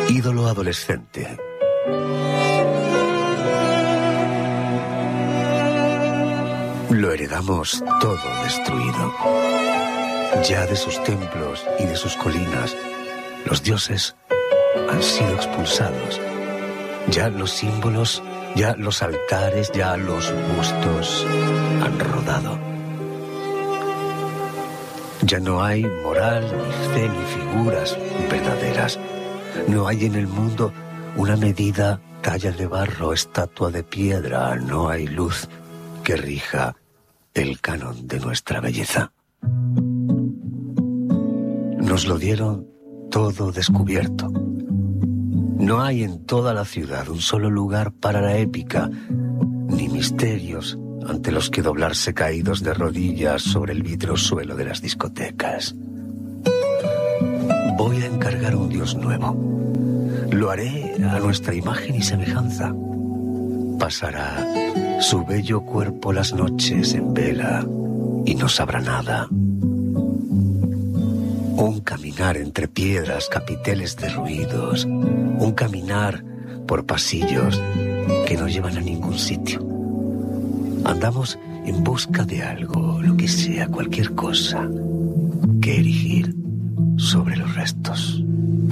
Ídolo adolescente. Lo heredamos todo destruido. Ya de sus templos y de sus colinas, los dioses han sido expulsados. Ya los símbolos, ya los altares, ya los bustos han rodado. Ya no hay moral, ni fe, ni figuras verdaderas. No hay en el mundo una medida, talla de barro, estatua de piedra. No hay luz que rija el canon de nuestra belleza. Nos lo dieron todo descubierto. No hay en toda la ciudad un solo lugar para la épica, ni misterios ante los que doblarse caídos de rodillas sobre el vidrio suelo de las discotecas. Voy a encargar un dios nuevo. Lo haré a nuestra imagen y semejanza. Pasará su bello cuerpo las noches en vela y no sabrá nada. Un caminar entre piedras, capiteles derruidos. Un caminar por pasillos que no llevan a ningún sitio. Andamos en busca de algo, lo que sea, cualquier cosa, que erigir sobre los restos.